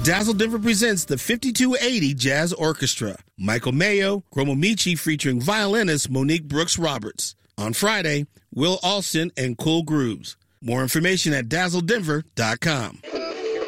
Dazzle Denver presents the 5280 Jazz Orchestra. Michael Mayo, Gromomichi featuring violinist Monique Brooks Roberts. On Friday, Will Alston and Cool Grooves. More information at dazzledenver.com.